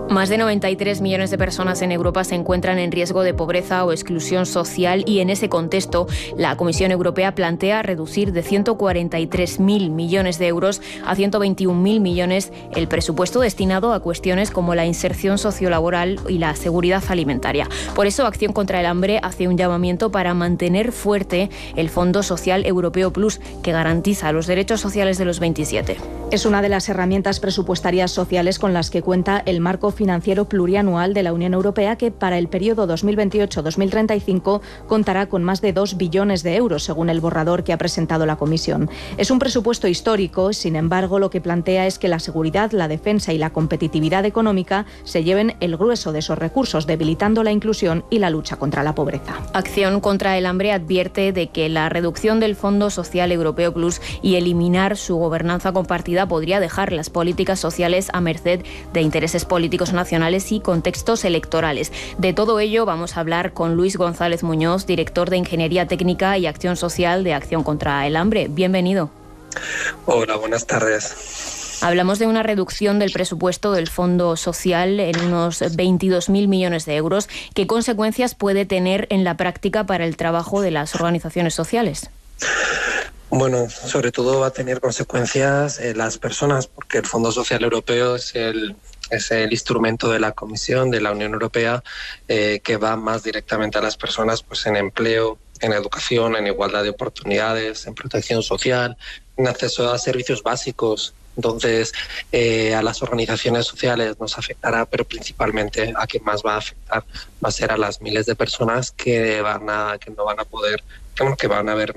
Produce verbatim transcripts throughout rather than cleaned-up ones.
Más de noventa y tres millones de personas en Europa se encuentran en riesgo de pobreza o exclusión social y en ese contexto la Comisión Europea plantea reducir de ciento cuarenta y tres mil millones de euros a ciento veintiún mil millones el presupuesto destinado a cuestiones como la inserción sociolaboral y la seguridad alimentaria. Por eso Acción contra el Hambre hace un llamamiento para mantener fuerte el Fondo Social Europeo Plus, que garantiza los derechos sociales de los veintisiete. Es una de las herramientas presupuestarias sociales con las que cuenta el marco financiero plurianual de la Unión Europea, que para el periodo dos mil veintiocho a dos mil treinta y cinco contará con más de dos billones de euros, según el borrador que ha presentado la Comisión. Es un presupuesto histórico, sin embargo, lo que plantea es que la seguridad, la defensa y la competitividad económica se lleven el grueso de esos recursos, debilitando la inclusión y la lucha contra la pobreza. Acción contra el Hambre advierte de que la reducción del Fondo Social Europeo Plus y eliminar su gobernanza compartida podría dejar las políticas sociales a merced de intereses políticos nacionales y contextos electorales. De todo ello vamos a hablar con Luis González Muñoz, director de Ingeniería Técnica y Acción Social de Acción contra el Hambre. Bienvenido. Hola, buenas tardes. Hablamos de una reducción del presupuesto del Fondo Social en unos veintidós mil millones de euros. ¿Qué consecuencias puede tener en la práctica para el trabajo de las organizaciones sociales? Bueno, sobre todo va a tener consecuencias en las personas, porque el Fondo Social Europeo es el, es el instrumento de la Comisión, de la Unión Europea, eh, que va más directamente a las personas, pues en empleo, en educación, en igualdad de oportunidades, en protección social, en acceso a servicios básicos. Entonces, eh, a las organizaciones sociales nos afectará, pero principalmente a quien más va a afectar va a ser a las miles de personas que van a que no van a poder, que van a ver,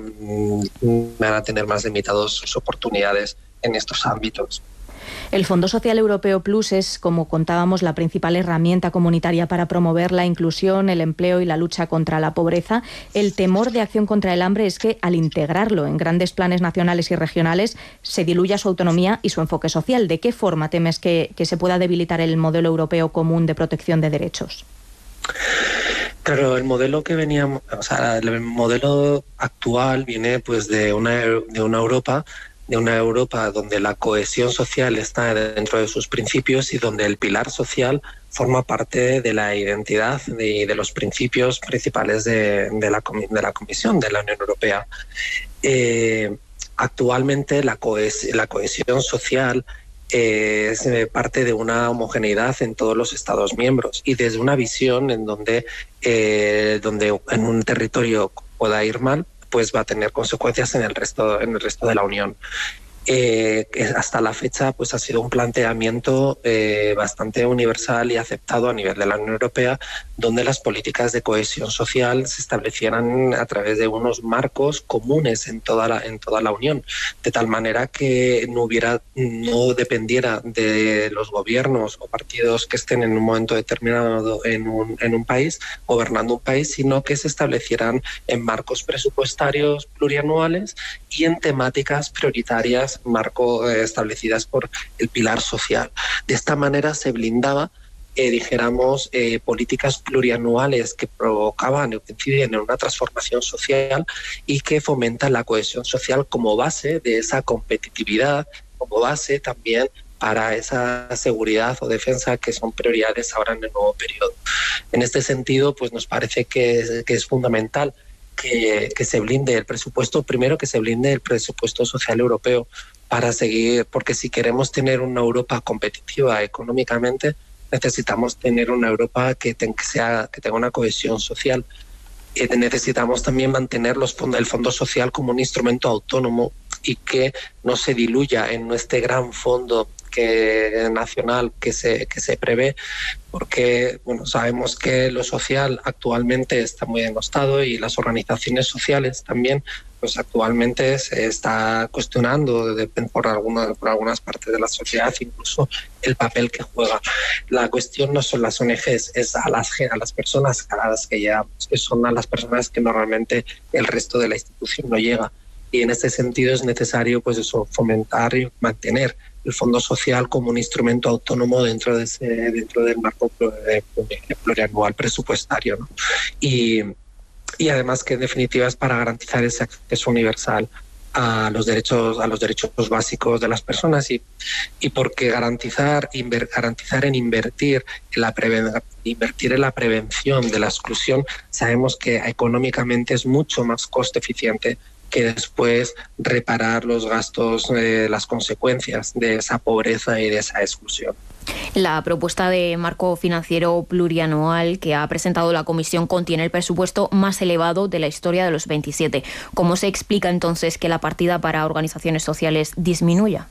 van a tener más limitadas sus oportunidades en estos ámbitos. El Fondo Social Europeo Plus es, como contábamos, la principal herramienta comunitaria para promover la inclusión, el empleo y la lucha contra la pobreza. El temor de Acción contra el Hambre es que, al integrarlo en grandes planes nacionales y regionales, se diluya su autonomía y su enfoque social. ¿De qué forma temes que, que se pueda debilitar el modelo europeo común de protección de derechos? Claro, el modelo que veníamos, o sea, el modelo actual viene pues de una de una Europa de una Europa donde la cohesión social está dentro de sus principios y donde el pilar social forma parte de la identidad y de, de los principios principales de, de, la, de la Comisión de la Unión Europea. Eh, actualmente la, cohes, la cohesión social eh, es parte de una homogeneidad en todos los Estados miembros y desde una visión en donde, eh, donde en un territorio pueda ir mal, pues va a tener consecuencias en el resto, en el resto de la Unión. Eh, que hasta la fecha pues ha sido un planteamiento eh, bastante universal y aceptado a nivel de la Unión Europea, donde las políticas de cohesión social se establecieran a través de unos marcos comunes en toda la, en toda la Unión, de tal manera que no hubiera, no dependiera de los gobiernos o partidos que estén en un momento determinado en un, en un país, gobernando un país, sino que se establecieran en marcos presupuestarios plurianuales y en temáticas prioritarias marco eh, establecidas por el pilar social. De esta manera se blindaba, eh, dijéramos, eh, políticas plurianuales que provocaban o que inciden en una transformación social y que fomentan la cohesión social como base de esa competitividad, como base también para esa seguridad o defensa que son prioridades ahora en el nuevo periodo. En este sentido, pues nos parece que es, que es fundamental Que, que se blinde el presupuesto, primero que se blinde el presupuesto social europeo para seguir, porque si queremos tener una Europa competitiva económicamente, necesitamos tener una Europa que, ten, que, sea, que tenga una cohesión social. Y necesitamos también mantener los fondos, el Fondo Social como un instrumento autónomo y que no se diluya en este gran fondo que nacional que se que se prevé, porque bueno, sabemos que lo social actualmente está muy denostado y las organizaciones sociales también pues actualmente se está cuestionando de, por, alguna, por algunas partes de la sociedad incluso el papel que juega. La cuestión no son las O N Ges, es a las, a las personas a las que llegamos, que son a las personas que normalmente el resto de la institución no llega. Y en este sentido es necesario pues eso, fomentar y mantener el Fondo Social como un instrumento autónomo dentro de ese, dentro del marco plurianual presupuestario, ¿no? Y, y además que en definitiva es para garantizar ese acceso universal a los derechos a los derechos básicos de las personas y, y porque garantizar inver, garantizar en invertir en la preven, invertir en la prevención de la exclusión sabemos que económicamente es mucho más coste eficiente que después reparar los gastos, eh, las consecuencias de esa pobreza y de esa exclusión. La propuesta de marco financiero plurianual que ha presentado la Comisión contiene el presupuesto más elevado de la historia de los veintisiete. ¿Cómo se explica entonces que la partida para organizaciones sociales disminuya?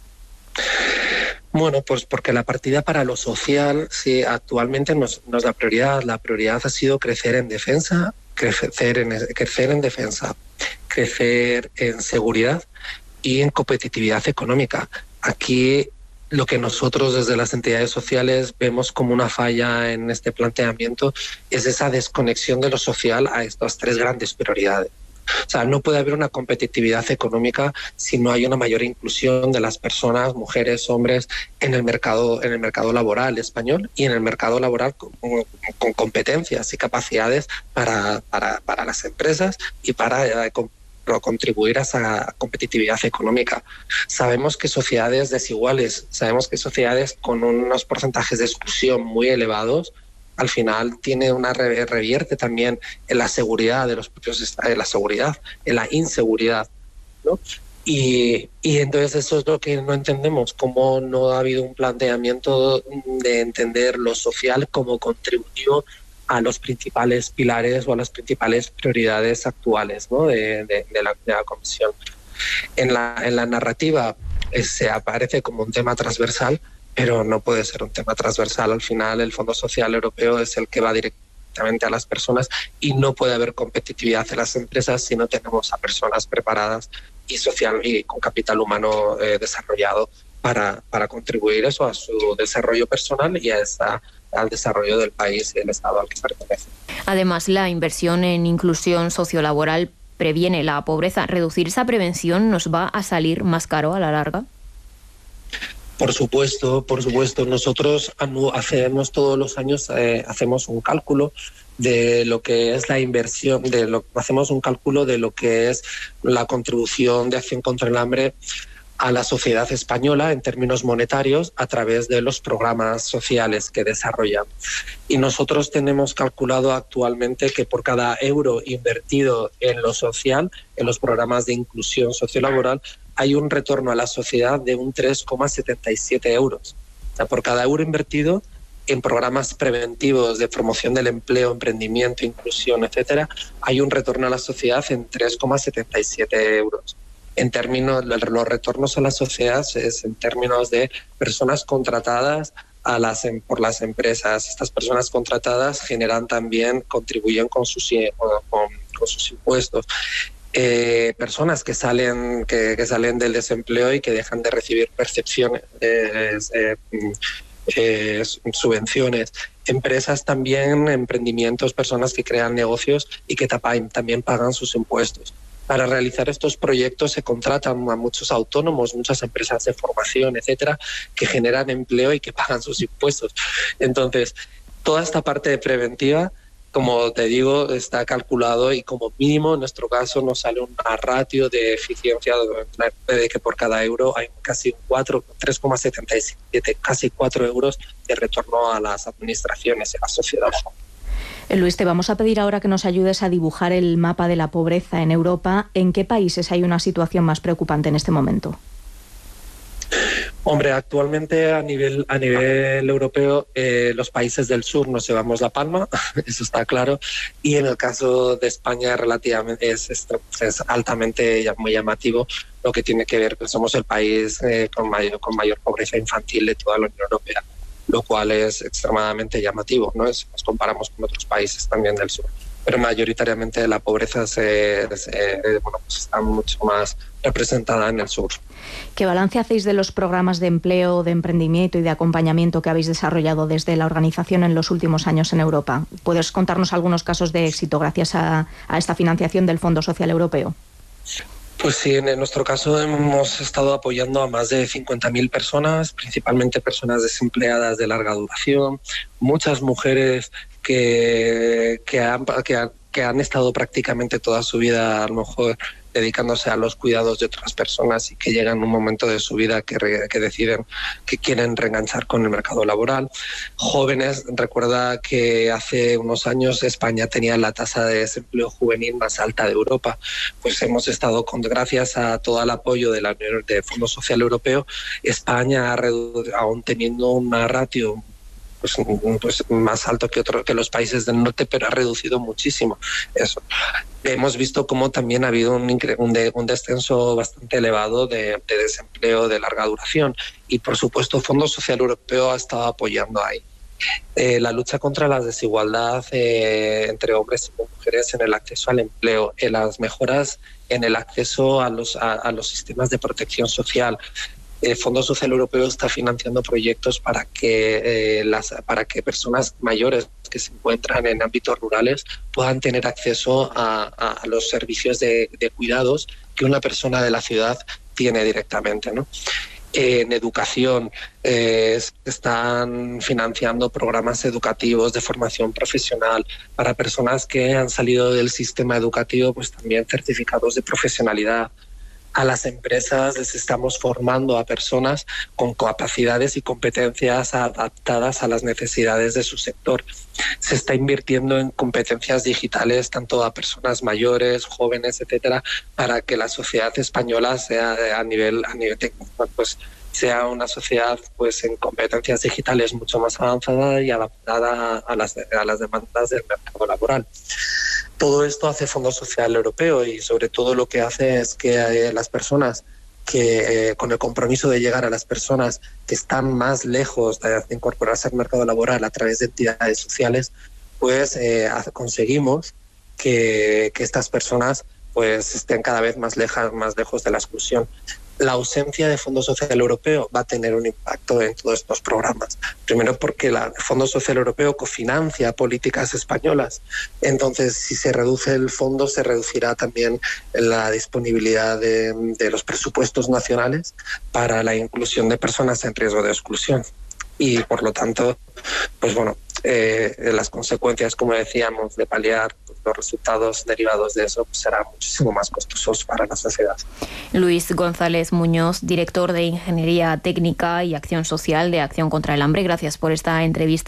Bueno, pues porque la partida para lo social sí, actualmente no es, no es la prioridad. La prioridad ha sido crecer en defensa, crecer en, crecer en defensa, crecer en seguridad y en competitividad económica. Aquí lo que nosotros desde las entidades sociales vemos como una falla en este planteamiento es esa desconexión de lo social a estas tres grandes prioridades. O sea, no puede haber una competitividad económica si no hay una mayor inclusión de las personas, mujeres, hombres, en el mercado, en el mercado laboral español y en el mercado laboral con, con competencias y capacidades para, para, para las empresas y para eh, contribuir a esa competitividad económica. Sabemos que sociedades desiguales, sabemos que sociedades con unos porcentajes de exclusión muy elevados, al final tiene una revierte también en la seguridad de los propios, en la seguridad, en la inseguridad, ¿no? Y, y entonces eso es lo que no entendemos, cómo no ha habido un planteamiento de entender lo social como contributivo a los principales pilares o a las principales prioridades actuales, ¿no? de, de, de, la, de la Comisión. En la, en la narrativa eh, se aparece como un tema transversal, pero no puede ser un tema transversal. Al final el Fondo Social Europeo es el que va directamente a las personas y no puede haber competitividad en las empresas si no tenemos a personas preparadas y, social, y con capital humano eh, desarrollado para, para contribuir eso a su desarrollo personal y a esa al desarrollo del país y del Estado al que pertenece. Además, la inversión en inclusión sociolaboral previene la pobreza. ¿Reducir esa prevención nos va a salir más caro a la larga? Por supuesto, por supuesto. Nosotros hacemos todos los años eh, hacemos un cálculo de lo que es la inversión, de lo hacemos un cálculo de lo que es la contribución de Acción contra el Hambre a la sociedad española en términos monetarios a través de los programas sociales que desarrollan. Y nosotros tenemos calculado actualmente que por cada euro invertido en lo social, en los programas de inclusión sociolaboral, hay un retorno a la sociedad de un tres coma setenta y siete euros. O sea, por cada euro invertido en programas preventivos de promoción del empleo, emprendimiento, inclusión, etcétera, hay un retorno a la sociedad en tres coma setenta y siete euros. En términos, los retornos a la sociedad es en términos de personas contratadas a las, por las empresas. Estas personas contratadas generan también, contribuyen con sus, con, con sus impuestos. Eh, personas que salen, que, que salen del desempleo y que dejan de recibir percepciones, eh, eh, eh, subvenciones. Empresas también, emprendimientos, personas que crean negocios y que también pagan sus impuestos. Para realizar estos proyectos se contratan a muchos autónomos, muchas empresas de formación, etcétera, que generan empleo y que pagan sus impuestos. Entonces, toda esta parte de preventiva, como te digo, está calculado y como mínimo en nuestro caso nos sale una ratio de eficiencia de que por cada euro hay casi cuatro, tres coma setenta y siete, casi cuatro euros de retorno a las administraciones y a la sociedad. Luis, te vamos a pedir ahora que nos ayudes a dibujar el mapa de la pobreza en Europa. ¿En qué países hay una situación más preocupante en este momento? Hombre, actualmente a nivel a nivel europeo eh, los países del sur nos llevamos la palma, eso está claro, y en el caso de España relativamente es, es, es altamente muy llamativo, lo que tiene que ver que somos el país eh, con mayor con mayor pobreza infantil de toda la Unión Europea, lo cual es extremadamente llamativo, ¿no? Si nos comparamos con otros países también del sur. Pero mayoritariamente la pobreza se, se, bueno, pues está mucho más representada en el sur. ¿Qué balance hacéis de los programas de empleo, de emprendimiento y de acompañamiento que habéis desarrollado desde la organización en los últimos años en Europa? ¿Puedes contarnos algunos casos de éxito gracias a, a esta financiación del Fondo Social Europeo? Pues sí, en nuestro caso hemos estado apoyando a más de cincuenta mil personas, principalmente personas desempleadas de larga duración, muchas mujeres que, que, han, que, han, que han estado prácticamente toda su vida a lo mejor dedicándose a los cuidados de otras personas y que llegan a un momento de su vida que, re, que deciden que quieren reenganchar con el mercado laboral. Jóvenes, recuerda que hace unos años España tenía la tasa de desempleo juvenil más alta de Europa. Pues hemos estado, con, gracias a todo el apoyo de la Unión de Fondo Social Europeo, España ha reducido, aún teniendo una ratio Pues, pues más alto que otro, que los países del norte, pero ha reducido muchísimo eso. Hemos visto cómo también ha habido un, un, de, un descenso bastante elevado de, de desempleo de larga duración y, por supuesto, el Fondo Social Europeo ha estado apoyando ahí. Eh, la lucha contra la desigualdad eh, entre hombres y mujeres en el acceso al empleo, en las mejoras en el acceso a los, a, a los sistemas de protección social. El Fondo Social Europeo está financiando proyectos para que eh, las para que personas mayores que se encuentran en ámbitos rurales puedan tener acceso a, a los servicios de, de cuidados que una persona de la ciudad tiene directamente, ¿no? En educación eh, están financiando programas educativos de formación profesional para personas que han salido del sistema educativo, pues también certificados de profesionalidad. A las empresas les estamos formando a personas con capacidades y competencias adaptadas a las necesidades de su sector. Se está invirtiendo en competencias digitales tanto a personas mayores, jóvenes, etcétera, para que la sociedad española sea a nivel a nivel técnico, pues sea una sociedad pues en competencias digitales mucho más avanzada y adaptada a las a las demandas del mercado laboral. Todo esto hace Fondo Social Europeo y sobre todo lo que hace es que eh, las personas que eh, con el compromiso de llegar a las personas que están más lejos de incorporarse al mercado laboral a través de entidades sociales, pues eh, conseguimos que, que estas personas pues estén cada vez más, leja, más lejos de la exclusión. La ausencia de Fondo Social Europeo va a tener un impacto en todos estos programas. Primero porque el Fondo Social Europeo cofinancia políticas españolas. Entonces, si se reduce el fondo, se reducirá también la disponibilidad de, de los presupuestos nacionales para la inclusión de personas en riesgo de exclusión. Y, por lo tanto, pues bueno, eh, las consecuencias, como decíamos, de paliar los resultados derivados de eso, pues serán muchísimo más costosos para la sociedad. Luis González Muñoz, director de Ingeniería Técnica y Acción Social de Acción contra el Hambre, gracias por esta entrevista.